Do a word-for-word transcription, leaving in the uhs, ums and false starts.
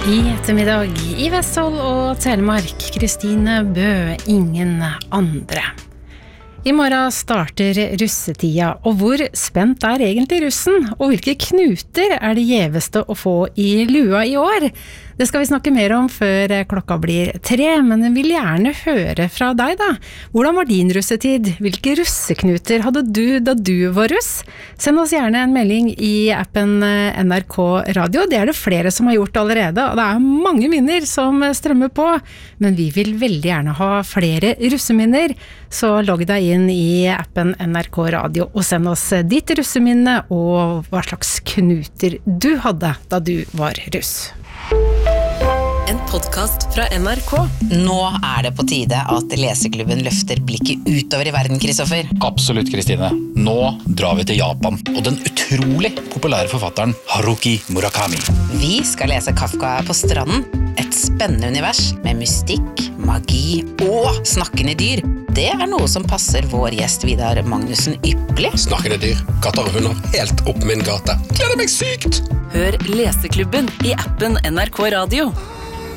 I ettermiddag i Vestfold og Telemark, Kristine Bø, ingen andre. I morgen starter russetida, og hvor spent er egentlig russen? Og hvilke knuter er det gjeveste å få i lua i år? Det skal vi snakke mer om før klokka blir tre, men jeg vil gjerne høre fra deg da. Hvordan var din russetid? Hvilke russeknuter hadde du da du var russ? Send oss gjerne en melding i appen N R K Radio. Det er det flere som har gjort allerede, og det er mange minner som strømmer på. Men vi vil veldig gjerne ha flere russeminner, så logg deg inn i appen N R K Radio og send oss ditt russeminne og hva slags knuter du hadde da du var russ. En podcast fra N R K. Nå er det på tide at Leseklubben løfter blikket utover i verden, Kristoffer. Absolutt, Kristine. Nå drar vi til Japan og den utrolig populære forfatteren Haruki Murakami. Vi skal lese Kafka på stranden. Et spennende univers med mystikk, magi og snakkende dyr. Det er noe som passer vår gjest Vidar Magnussen ypperlig. Snakkende dyr, katter og hunder, helt opp min gate. Gleder meg sykt! Hør Leseklubben i appen N R K Radio.